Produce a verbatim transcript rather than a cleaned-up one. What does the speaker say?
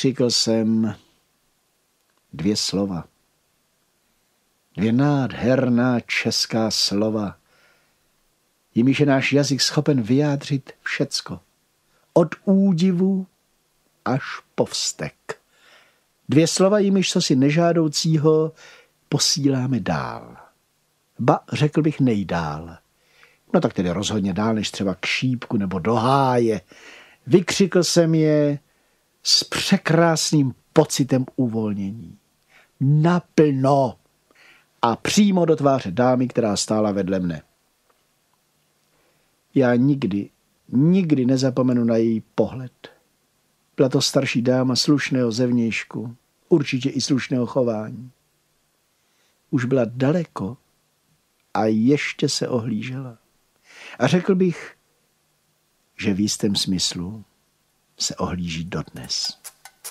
vykřikl jsem dvě slova. Dvě nádherná česká slova, jimiž je náš jazyk schopen vyjádřit všecko. Od údivu až po vztek. Dvě slova, jimiž co si nežádoucího posíláme dál. Ba, řekl bych nejdál. No tak tedy rozhodně dál, než třeba k šípku nebo do háje. Vykřikl jsem je s překrásným pocitem uvolnění. Naplno a přímo do tváře dámy, která stála vedle mne. Já nikdy, nikdy nezapomenu na její pohled. Byla to starší dáma slušného zevnějšku, určitě i slušného chování. Už byla daleko a ještě se ohlížela. A řekl bych, že v jistém smyslu se ohlíží dodnes.